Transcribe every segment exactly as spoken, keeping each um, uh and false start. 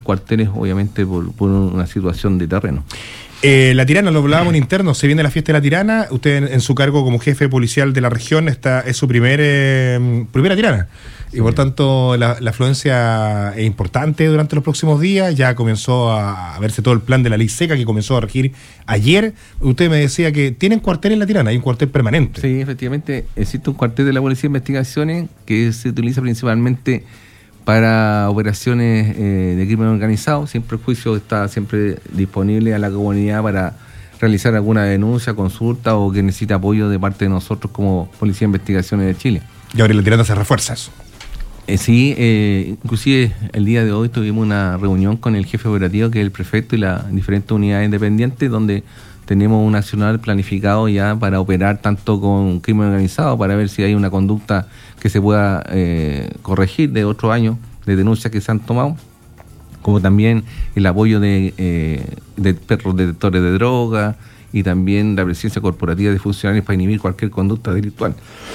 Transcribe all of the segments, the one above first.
cuarteles, obviamente, por, por una situación de terreno. Eh, la Tirana, lo hablábamos en interno, se viene la fiesta de la Tirana. Usted en, en su cargo como jefe policial de la región está, es su primer eh, primera Tirana. Sí. Y por tanto la, la afluencia es importante durante los próximos días. Ya comenzó a, a verse todo el plan de la ley seca que comenzó a regir ayer. Usted me decía que tienen cuartel en la Tirana, hay un cuartel permanente. Sí, efectivamente, existe un cuartel de la Policía de Investigaciones que se utiliza principalmente para operaciones eh, de crimen organizado. Siempre el juicio está siempre disponible a la comunidad para realizar alguna denuncia, consulta o que necesita apoyo de parte de nosotros como Policía de Investigaciones de Chile. Y ahora en la Tirana se refuerza eso. Eh, sí, eh, inclusive el día de hoy tuvimos una reunión con el jefe operativo, que es el prefecto, y las diferentes unidades independientes, donde tenemos un accionar planificado ya para operar tanto con crimen organizado, para ver si hay una conducta que se pueda eh, corregir de otro año de denuncias que se han tomado, como también el apoyo de, eh, de perros detectores de droga y también la presencia corporativa de funcionarios para inhibir cualquier conducta delictual.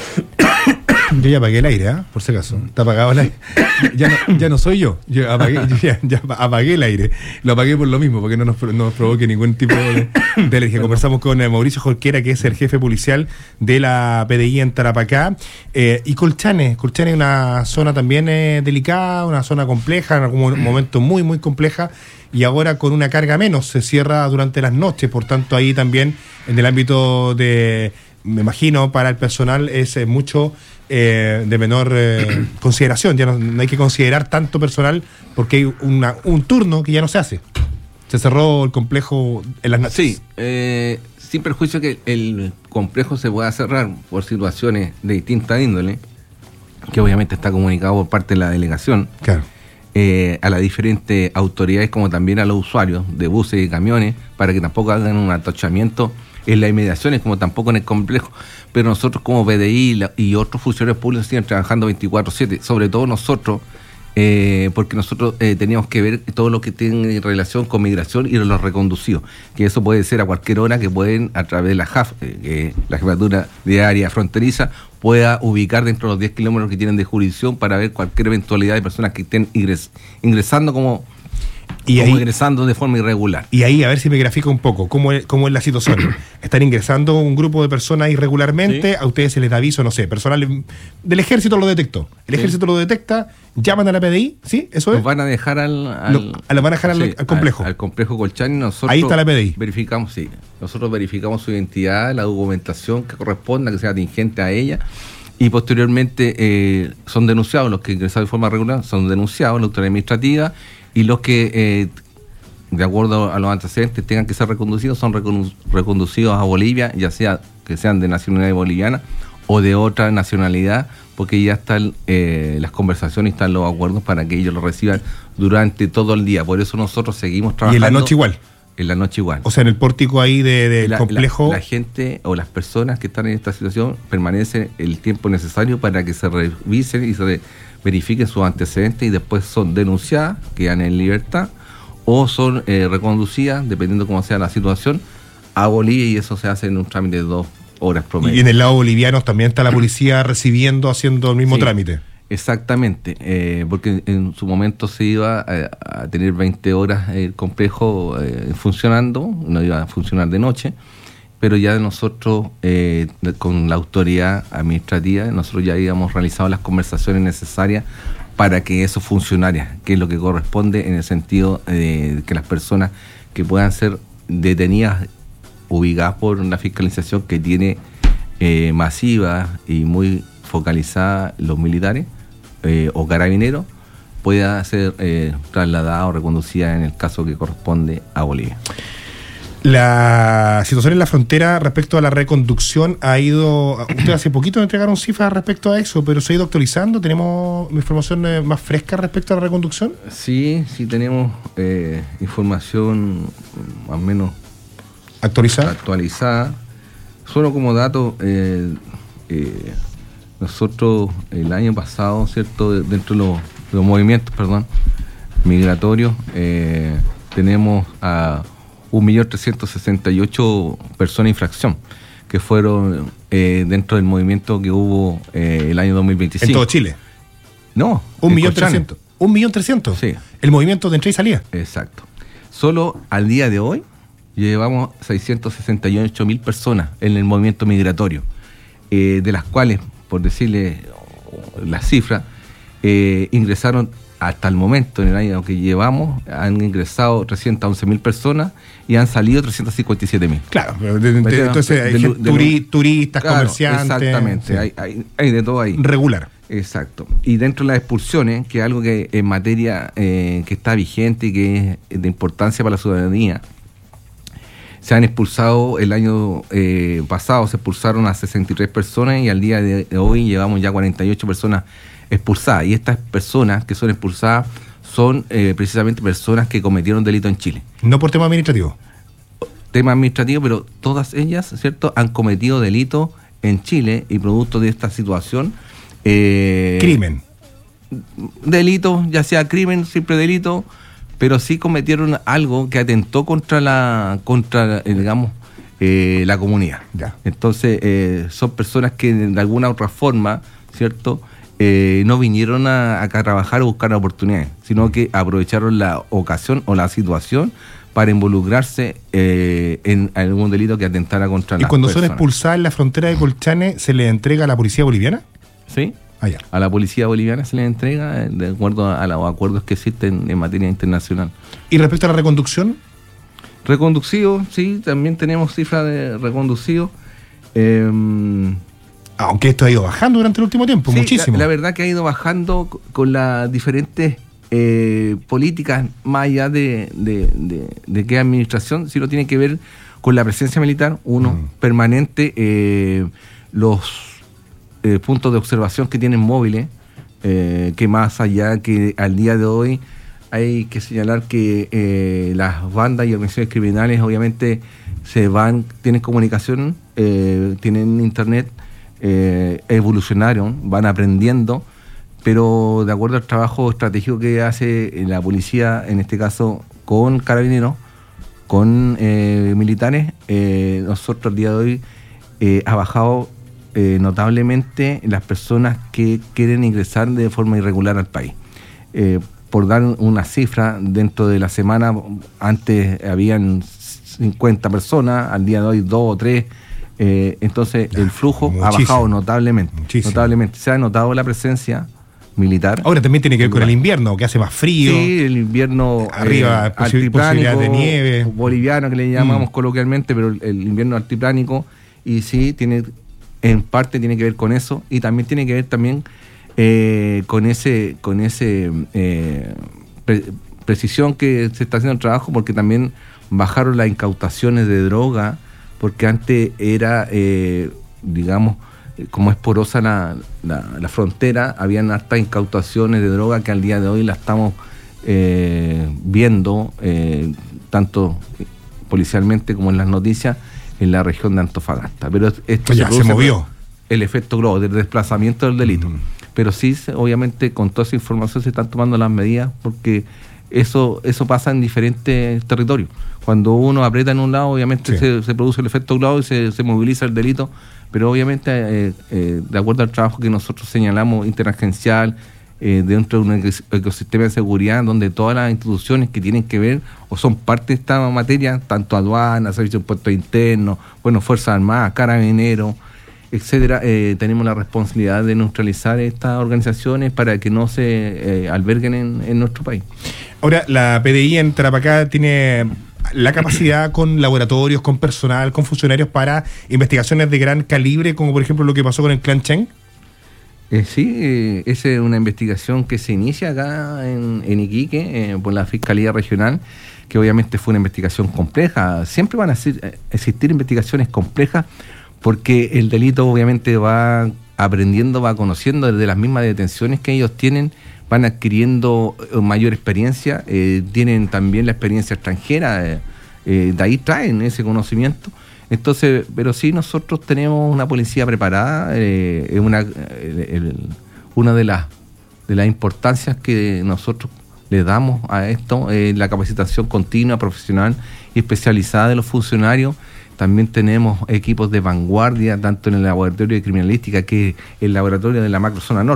Yo ya apagué el aire, ¿eh? Por si acaso. Está apagado el aire. Ya no, ya no soy yo. Yo, apagué, yo ya, ya apagué el aire. Lo apagué por lo mismo, porque no nos, no nos provoque ningún tipo de, de alergia. Conversamos con eh, Mauricio Jorquera, que es el jefe policial de la P D I en Tarapacá. Eh, y Colchane. Colchane es una zona también eh, delicada, una zona compleja, en algún momento muy, muy compleja. Y ahora con una carga menos, se cierra durante las noches. Por tanto, ahí también, en el ámbito de, me imagino, para el personal es eh, mucho... Eh, de menor eh, consideración. Ya no, no hay que considerar tanto personal porque hay una, un turno que ya no se hace. Se cerró el complejo en las noches. Sí, eh, sin perjuicio que el complejo se pueda cerrar por situaciones de distinta índole, que obviamente está comunicado por parte de la delegación, claro. eh, a las diferentes autoridades, como también a los usuarios de buses y camiones, para que tampoco hagan un atochamiento en las inmediaciones, como tampoco en el complejo. Pero nosotros como P D I y otros funcionarios públicos siguen trabajando veinticuatro siete, sobre todo nosotros, eh, porque nosotros eh, teníamos que ver todo lo que tiene relación con migración y los reconducidos, que eso puede ser a cualquier hora, que pueden, a través de la J A F, eh, que la Jefatura de Área Fronteriza, pueda ubicar dentro de los diez kilómetros que tienen de jurisdicción para ver cualquier eventualidad de personas que estén ingres, ingresando como... Y como ahí, ingresando de forma irregular. Y ahí, a ver si me grafica un poco, ¿cómo es, cómo es la situación? Están ingresando un grupo de personas irregularmente, ¿sí? A ustedes se les da aviso, no sé, personal del ejército lo detectó. El sí. ejército lo detecta, llaman a la P D I, ¿sí? ¿Eso es? Nos van a dejar al... al lo, lo van a dejar sí, al, al complejo. Al, al complejo Colchane. Nosotros ahí está la P D I. Verificamos, sí. Nosotros verificamos su identidad, la documentación que corresponda, que sea atingente a ella. Y posteriormente eh, son denunciados, los que ingresaron de forma regular, son denunciados, la autoridad administrativa. Y los que, eh, de acuerdo a los antecedentes, tengan que ser reconducidos, son recondu- reconducidos a Bolivia, ya sea que sean de nacionalidad boliviana o de otra nacionalidad, porque ya están eh, las conversaciones y están los acuerdos para que ellos lo reciban durante todo el día. Por eso nosotros seguimos trabajando. ¿Y en la noche igual? En la noche igual. O sea, en el pórtico ahí del de, de complejo... La, la gente o las personas que están en esta situación permanecen el tiempo necesario para que se revisen y se... Re- verifiquen sus antecedentes y después son denunciadas, quedan en libertad, o son eh, reconducidas, dependiendo cómo sea la situación, a Bolivia, y eso se hace en un trámite de dos horas promedio. Y en el lado boliviano también está la policía recibiendo, haciendo el mismo sí, trámite. Exactamente, eh, porque en su momento se iba a, a tener veinte horas el complejo eh, funcionando, no iba a funcionar de noche, pero ya nosotros, eh, con la autoridad administrativa, nosotros ya habíamos realizado las conversaciones necesarias para que eso funcionara, que es lo que corresponde en el sentido de que las personas que puedan ser detenidas, ubicadas por una fiscalización que tiene eh, masiva y muy focalizada los militares eh, o carabineros, pueda ser eh, trasladada o reconducida en el caso que corresponde a Bolivia. La situación en la frontera respecto a la reconducción ha ido... Usted hace poquito entregaron cifras respecto a eso, pero se ha ido actualizando. ¿Tenemos información más fresca respecto a la reconducción? Sí, sí tenemos eh, información más o menos... ¿Actualizada? Actualizada. Solo como dato, eh, eh, nosotros el año pasado, ¿cierto? Dentro de los, de los movimientos, perdón, migratorios, eh, tenemos a... un millón trescientos sesenta y ocho personas en infracción, que fueron eh, dentro del movimiento que hubo eh, el año dos mil veinticinco. ¿En todo Chile? No, un millón trescientos. ¿Un millón trescientos? Sí. El movimiento de entrada y salida. Exacto. Solo al día de hoy llevamos seiscientos sesenta y ocho mil personas en el movimiento migratorio, eh, de las cuales, por decirle las cifras, eh, ingresaron hasta el momento, en el año que llevamos, han ingresado trescientas once mil personas y han salido trescientas cincuenta y siete mil. Claro, de, de, de, entonces hay de, gente, de, turi, turistas, claro, comerciantes. Exactamente, sí. hay, hay, hay de todo ahí. Regular. Exacto. Y dentro de las expulsiones, que es algo que en materia eh, que está vigente y que es de importancia para la ciudadanía, se han expulsado el año eh, pasado, se expulsaron a sesenta y tres personas y al día de hoy llevamos ya cuarenta y ocho personas expulsadas. Y estas personas que son expulsadas son eh, precisamente personas que cometieron delito en Chile. No por tema administrativo. Tema administrativo, pero todas ellas, ¿cierto?, han cometido delito en Chile y producto de esta situación. Eh, crimen. Delito, ya sea crimen, siempre delito, pero sí cometieron algo que atentó contra la, contra, eh, digamos, eh, la comunidad. Ya. Entonces, eh, son personas que de alguna u otra forma, ¿cierto?, eh, no vinieron a, a trabajar o buscar oportunidades, sino que aprovecharon la ocasión o la situación para involucrarse eh, en algún delito que atentara contra la ¿Y cuando personas son expulsadas en la frontera de Colchane, se les entrega a la policía boliviana? Sí. Ah, ya. A la policía boliviana se les entrega de acuerdo a los acuerdos que existen en materia internacional. ¿Y respecto a la reconducción? Reconducido, sí, también tenemos cifras de reconducido. Eh, Aunque esto ha ido bajando durante el último tiempo, sí, muchísimo. La, la verdad que ha ido bajando con las diferentes eh, políticas, más allá de, de, de, de qué administración, sino tiene que ver con la presencia militar, uno, mm. permanente, eh, los eh, puntos de observación que tienen móviles, eh, que más allá que al día de hoy hay que señalar que eh, las bandas y organizaciones criminales obviamente se van, tienen comunicación, eh, tienen internet, Eh, evolucionaron, van aprendiendo, pero de acuerdo al trabajo estratégico que hace la policía, en este caso con carabineros, con eh, militares, eh, nosotros el día de hoy eh, ha bajado eh, notablemente las personas que quieren ingresar de forma irregular al país. Eh, por dar una cifra, dentro de la semana, antes habían cincuenta personas, al día de hoy dos o tres. Eh, entonces el flujo Muchísimo. ha bajado notablemente, Muchísimo. notablemente. Se ha notado la presencia militar. Ahora también tiene que ver con el invierno, que hace más frío. Sí, el invierno arriba, eh, altiplánico, de nieve, boliviano que le llamamos mm. coloquialmente, pero el, el invierno altiplánico, y sí, tiene en parte tiene que ver con eso, y también tiene que ver también eh, con ese con ese eh, pre- precisión que se está haciendo el trabajo, porque también bajaron las incautaciones de droga, porque antes era, eh, digamos, como es porosa la, la, la frontera, habían hartas incautaciones de droga que al día de hoy la estamos eh, viendo, eh, tanto policialmente como en las noticias, en la región de Antofagasta. Pero esto ya, se, se movió. El efecto globo, del desplazamiento del delito. Uh-huh. Pero sí, obviamente, con toda esa información se están tomando las medidas, porque eso eso pasa en diferentes territorios. Cuando uno aprieta en un lado, obviamente sí. se, se produce el efecto globo y se, se moviliza el delito, pero obviamente, eh, eh, de acuerdo al trabajo que nosotros señalamos, interagencial, eh, dentro de un ecosistema de seguridad, donde todas las instituciones que tienen que ver o son parte de esta materia, tanto aduana, servicio de impuestos internos, bueno, Fuerzas Armadas, Carabineros, etcétera, eh, tenemos la responsabilidad de neutralizar estas organizaciones para que no se eh, alberguen en, en nuestro país. Ahora, la P D I en Tarapacá tiene la capacidad con laboratorios, con personal, con funcionarios para investigaciones de gran calibre, como por ejemplo lo que pasó con el Clan Chen. Eh, sí, eh, esa es una investigación que se inicia acá en, en Iquique eh, por la Fiscalía Regional, que obviamente fue una investigación compleja. Siempre van a ser, existir investigaciones complejas, porque el delito obviamente va aprendiendo, va conociendo desde las mismas detenciones que ellos tienen, van adquiriendo mayor experiencia, eh, tienen también la experiencia extranjera, eh, eh, de ahí traen ese conocimiento. Entonces, pero sí, nosotros tenemos una policía preparada, eh, es una, el, el, una de las de las importancias que nosotros le damos a esto, eh, la capacitación continua, profesional y especializada de los funcionarios. También tenemos equipos de vanguardia, tanto en el laboratorio de criminalística, que es el laboratorio de la macrozona norte.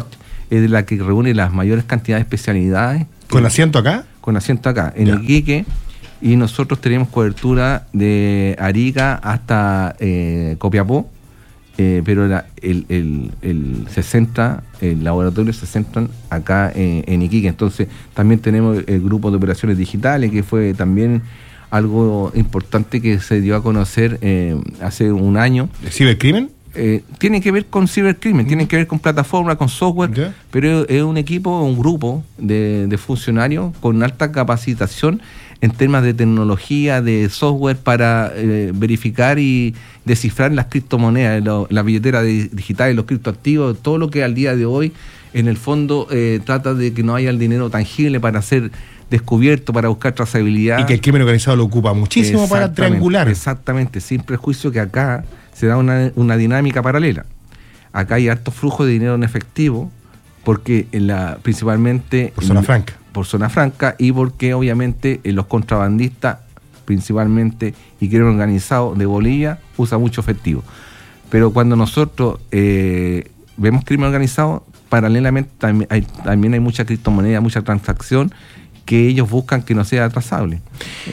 es la que reúne las mayores cantidades de especialidades. ¿Con asiento acá? Con asiento acá, en Ya. Iquique, y nosotros tenemos cobertura de Arica hasta eh, Copiapó, eh, pero la, el, el, el se centra, el laboratorio se centran acá en, en Iquique. Entonces también tenemos el grupo de operaciones digitales, que fue también algo importante que se dio a conocer eh, hace un año. ¿De cibercrimen? Eh, tiene que ver con cibercrimen, tiene que ver con plataforma, con software, ¿Ya? pero es un equipo, un grupo de, de funcionarios con alta capacitación en temas de tecnología, de software para eh, verificar y descifrar las criptomonedas, lo, la billetera de, digital, los criptoactivos, todo lo que al día de hoy en el fondo eh, trata de que no haya el dinero tangible para ser descubierto, para buscar trazabilidad. Y que el crimen organizado lo ocupa muchísimo para triangular. Exactamente, sin prejuicio que acá se da una, una dinámica paralela. Acá hay harto flujo de dinero en efectivo, porque en la, principalmente... Por zona en, franca. Por zona franca, y porque obviamente eh, los contrabandistas, principalmente, y crimen organizado de Bolivia, usan mucho efectivo. Pero cuando nosotros eh, vemos crimen organizado, paralelamente también hay, también hay mucha criptomoneda, mucha transacción, que ellos buscan que no sea trazable.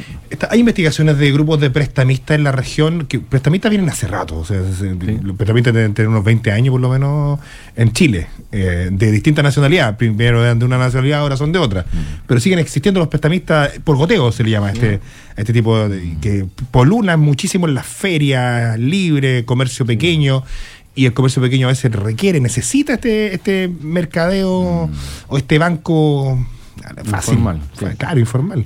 Hay investigaciones de grupos de prestamistas en la región, que prestamistas vienen hace rato, o sea, sí. Los prestamistas deben tener unos veinte años por lo menos en Chile, eh, de distintas nacionalidades, primero eran de una nacionalidad, ahora son de otra, mm. pero siguen existiendo los prestamistas por goteo, se le llama este, mm. este tipo de, que polulan muchísimo en las ferias libres, comercio pequeño, mm. y el comercio pequeño a veces requiere, necesita este, este mercadeo mm. o este banco... Fácil, informal, sí. Claro, informal.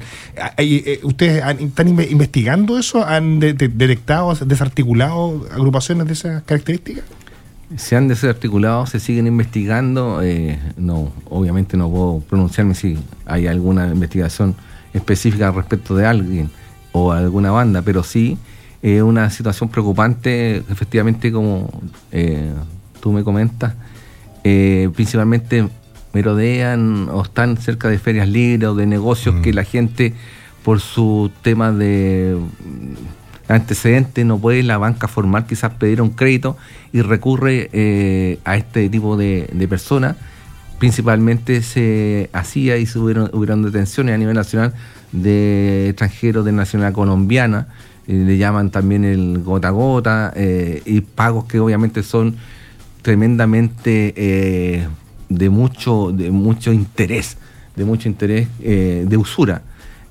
¿Ustedes han, están investigando eso? ¿Han de, de, detectado, desarticulado agrupaciones de esas características? Se han desarticulado, se siguen investigando. Eh, no, obviamente no puedo pronunciarme si hay alguna investigación específica respecto de alguien o alguna banda, pero sí es eh, una situación preocupante, efectivamente, como eh, tú me comentas, eh, principalmente merodean o están cerca de ferias libres o de negocios mm. que la gente, por su tema de antecedentes, no puede en la banca formal quizás pedir un crédito y recurre eh, a este tipo de, de personas. Principalmente se hacía y se hubieron, hubieron detenciones a nivel nacional de extranjeros de nacionalidad colombiana, eh, le llaman también el gota a gota, eh, y pagos que obviamente son tremendamente... Eh, de mucho de mucho interés, de mucho interés eh, de usura.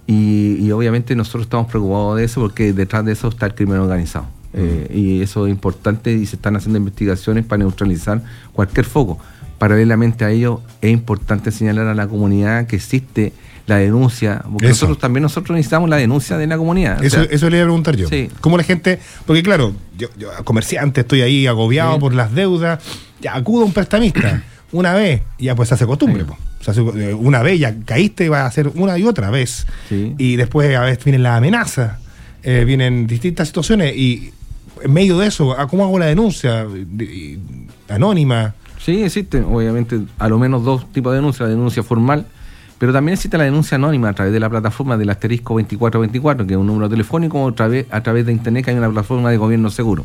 Y, y obviamente nosotros estamos preocupados de eso porque detrás de eso está el crimen organizado. Mm. Eh, y eso es importante y se están haciendo investigaciones para neutralizar cualquier foco. Paralelamente a ello, es importante señalar a la comunidad que existe la denuncia, porque eso. nosotros también nosotros necesitamos la denuncia de la comunidad. Eso, o sea, eso le iba a preguntar yo. Sí. ¿Cómo la gente, porque claro, yo, yo comerciante, estoy ahí agobiado sí. por las deudas, ya acudo a un prestamista. Una vez, ya pues se hace costumbre. Sí. Se hace, una vez ya caíste y vas a hacer una y otra vez. Sí. Y después a veces vienen las amenazas, eh, vienen distintas situaciones. Y en medio de eso, ¿cómo hago la denuncia? Anónima. Sí, existe, obviamente, a lo menos dos tipos de denuncia. La denuncia formal, pero también existe la denuncia anónima a través de la plataforma del asterisco veinticuatro veinticuatro, que es un número telefónico, o a través, a través de internet, que hay una plataforma de gobierno seguro.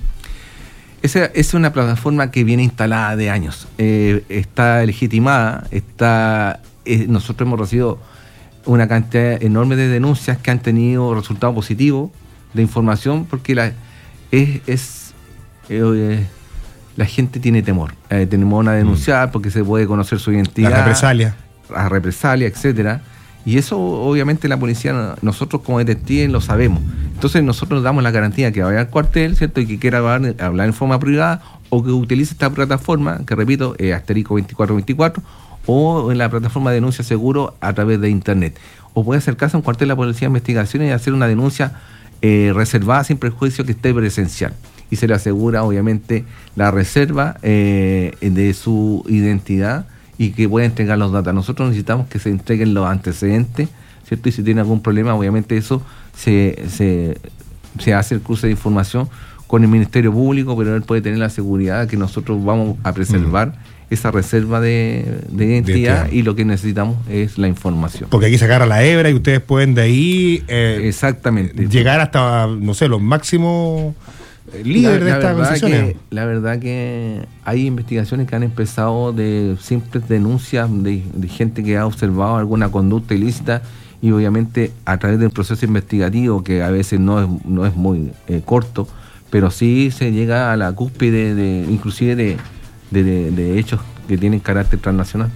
Esa es una plataforma que viene instalada de años, eh, está legitimada, está eh, nosotros hemos recibido una cantidad enorme de denuncias que han tenido resultados positivos de información, porque la, es, es eh, la gente tiene temor, eh, tenemos a denunciar porque se puede conocer su identidad, la represalia, la represalia, etcétera. Y eso obviamente la policía, nosotros como detectives lo sabemos. Entonces nosotros damos la garantía que vaya al cuartel, ¿cierto? Y que quiera hablar, hablar en forma privada o que utilice esta plataforma, que repito, eh, asterisco veinticuatro veinticuatro, o en la plataforma de denuncia seguro a través de internet. O puede acercarse a un cuartel de la Policía de Investigaciones y hacer una denuncia eh, reservada sin prejuicio que esté presencial. Y se le asegura obviamente la reserva eh, de su identidad y que pueda entregar los datos. Nosotros necesitamos que se entreguen los antecedentes, ¿cierto? Y si tiene algún problema, obviamente eso se, se, se hace el cruce de información con el Ministerio Público, pero él puede tener la seguridad que nosotros vamos a preservar mm. esa reserva de, de identidad de y lo que necesitamos es la información. Porque aquí se agarra la hebra y ustedes pueden de ahí eh, exactamente llegar hasta, no sé, los máximos líder la, de la estas verdad concesiones. que, la verdad que hay investigaciones que han empezado de simples denuncias de, de gente que ha observado alguna conducta ilícita, y obviamente a través del proceso investigativo, que a veces no es, no es muy eh, corto, pero sí se llega a la cúspide de, inclusive de, de, de, de hechos que tienen carácter transnacional.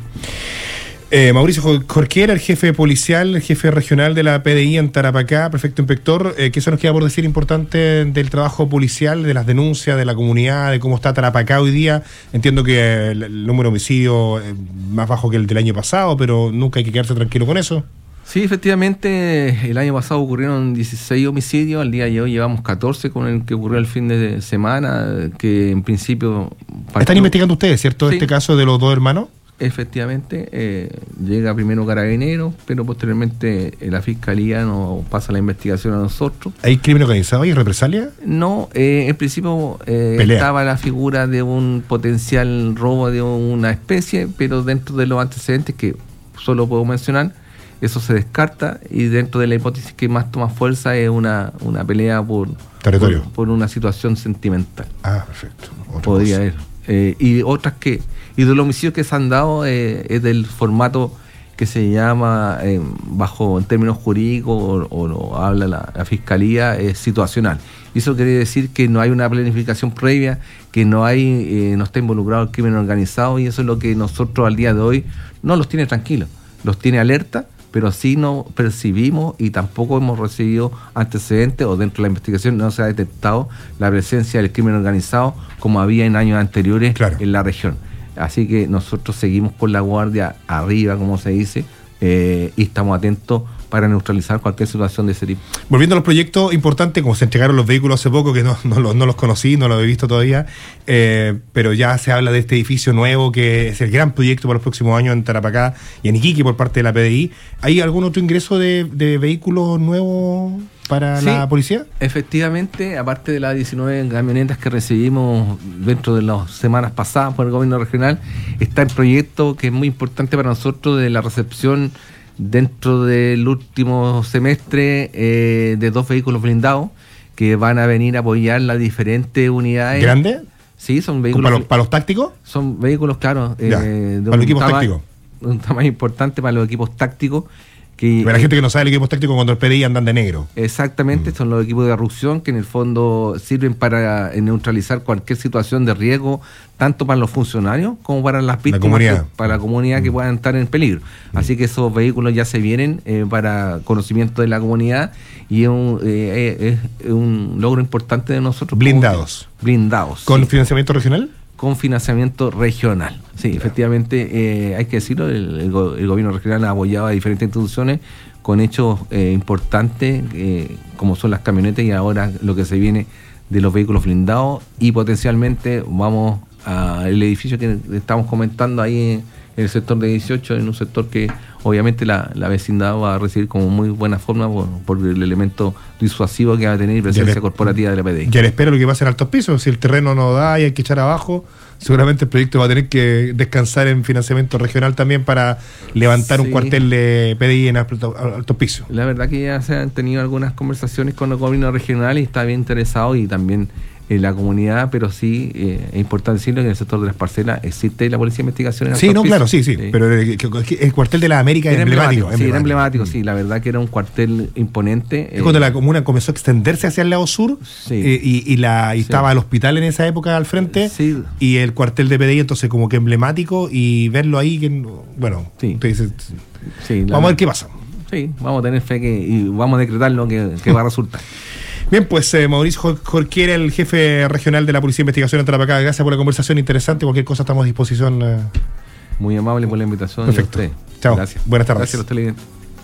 Eh, Mauricio Jorquera, el jefe policial, el jefe regional de la P D I en Tarapacá, prefecto inspector, eh, ¿qué se nos queda por decir importante del trabajo policial, de las denuncias, de la comunidad, de cómo está Tarapacá hoy día? Entiendo que el, el número de homicidios es más bajo que el del año pasado, pero nunca hay que quedarse tranquilo con eso. Sí, efectivamente, el año pasado ocurrieron dieciséis homicidios, al día de hoy llevamos catorce con el que ocurrió el fin de semana, que en principio... Partió... Están investigando ustedes, ¿cierto? Sí. Este caso de los dos hermanos. Efectivamente, eh, llega primero Carabineros, pero posteriormente eh, la Fiscalía nos pasa la investigación a nosotros. ¿Hay crimen organizado y represalia? No, eh, en principio eh, estaba la figura de un potencial robo de una especie, pero dentro de los antecedentes que solo puedo mencionar, eso se descarta, y dentro de la hipótesis que más toma fuerza es una, una pelea por, territorio, por, por una situación sentimental. Ah, perfecto. Otra Podría haber. Eh, y otras que... Y de los homicidios que se han dado eh, es del formato que se llama, eh, bajo en términos jurídicos, o, o lo habla la, la Fiscalía, es situacional. Y eso quiere decir que no hay una planificación previa, que no hay eh, no está involucrado el crimen organizado, y eso es lo que nosotros al día de hoy no los tiene tranquilos, los tiene alerta, pero sí no percibimos y tampoco hemos recibido antecedentes, o dentro de la investigación no se ha detectado la presencia del crimen organizado como había en años anteriores, claro, en la región. Así que nosotros seguimos con la guardia arriba, como se dice, eh, y estamos atentos para neutralizar cualquier situación de ese tipo. Volviendo a los proyectos importantes, como se entregaron los vehículos hace poco, que no, no, no, no los conocí, no los he visto todavía, eh, pero ya se habla de este edificio nuevo, que es el gran proyecto para los próximos años en Tarapacá y en Iquique por parte de la P D I. ¿Hay algún otro ingreso de, de vehículos nuevos para sí, la policía? Efectivamente, aparte de las diecinueve camionetas que recibimos dentro de las semanas pasadas por el gobierno regional, está el proyecto que es muy importante para nosotros de la recepción dentro del último semestre eh, de dos vehículos blindados que van a venir a apoyar las diferentes unidades. ¿Grande? Sí, son vehículos. ¿Para los, para los tácticos? Son vehículos, claro. Eh, de para los equipos tama- tácticos. Un tamaño importante para los equipos tácticos. Que, para la gente que no sabe, el equipo táctico cuando el P D I andan de negro. Exactamente, mm. son los equipos de erupción que en el fondo sirven para neutralizar cualquier situación de riesgo, tanto para los funcionarios como para las víctimas, la comunidad. Que, para la comunidad mm. que puedan estar en peligro. Mm. Así que esos vehículos ya se vienen eh, para conocimiento de la comunidad, y es un, eh, es un logro importante de nosotros. Blindados. Blindados. ¿Con sí. financiamiento regional? Con financiamiento regional. Sí, claro. Efectivamente, eh, hay que decirlo, el, el, go- el gobierno regional ha apoyado a diferentes instituciones con hechos eh, importantes, eh, como son las camionetas, y ahora lo que se viene de los vehículos blindados, y potencialmente vamos al edificio que estamos comentando ahí en el sector de dieciocho, en un sector que obviamente la, la vecindad va a recibir como muy buena forma por, por el elemento disuasivo que va a tener presencia le, corporativa de la P D I. Ya le espero lo que va a ser altos pisos. Si el terreno no da y hay que echar abajo, seguramente el proyecto va a tener que descansar en financiamiento regional también para levantar sí. un cuartel de P D I en altos alto pisos. La verdad que ya se han tenido algunas conversaciones con el gobierno regional y está bien interesado, y también en la comunidad, pero sí eh, es importante decirlo que en el sector de las parcelas existe la Policía de Investigación en Sí, no, pisos. Claro, sí, sí, sí. Pero el, el cuartel de la América era emblemático. emblemático. Sí, era emblemático, sí, la verdad que era un cuartel imponente. Es eh, cuando la comuna comenzó a extenderse hacia el lado sur, sí. eh, y, y, la, y sí. estaba el hospital en esa época al frente, sí. y el cuartel de P D I, entonces como que emblemático, y verlo ahí, que bueno, sí. Entonces, sí, vamos a ver qué pasa. Sí, vamos a tener fe que, y vamos a decretar lo que, que va a resultar. Bien, pues eh, Mauricio Jorquera, el jefe regional de la Policía de Investigación en Tarapacá, gracias por la conversación interesante. Cualquier cosa estamos a disposición. Eh. Muy amable por la invitación. Perfecto. Chao. Gracias. Buenas tardes. Gracias a los televidentes.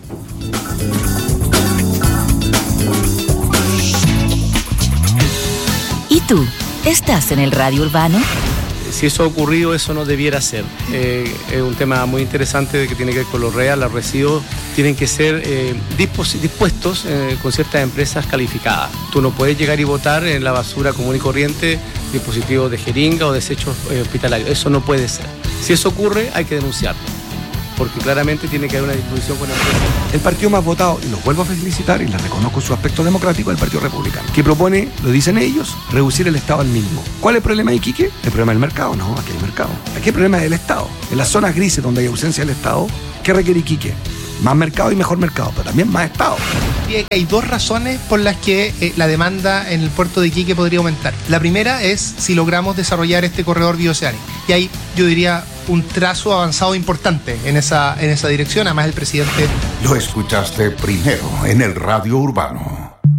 ¿Y tú? ¿Estás en el radio urbano? Si eso ha ocurrido, eso no debiera ser. Eh, es un tema muy interesante que tiene que ver con lo real. Los residuos tienen que ser eh, dispos- dispuestos eh, con ciertas empresas calificadas. Tú no puedes llegar y botar en la basura común y corriente dispositivos de jeringa o desechos eh, hospitalarios. Eso no puede ser. Si eso ocurre, hay que denunciarlo. porque claramente tiene que haber una disposición con el empresas. El partido más votado, y los vuelvo a felicitar y les reconozco su aspecto democrático, es el Partido Republicano, que propone, lo dicen ellos, reducir el Estado al mínimo. ¿Cuál es el problema de Iquique? El problema del mercado. No, aquí hay mercado. Aquí el problema es del Estado. En las zonas grises donde hay ausencia del Estado, ¿qué requiere Iquique? Más mercado y mejor mercado, pero también más Estado. Hay dos razones por las que eh, la demanda en el puerto de Iquique podría aumentar. La primera es si logramos desarrollar este corredor bioceánico. Y hay, yo diría, un trazo avanzado importante en esa, en esa dirección. Además, el presidente... Lo escuchaste primero en el Radio Urbano.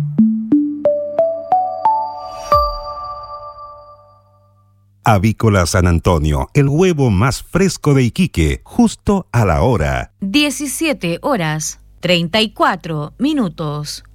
Avícola San Antonio, el huevo más fresco de Iquique, justo a la hora. diecisiete horas, treinta y cuatro minutos.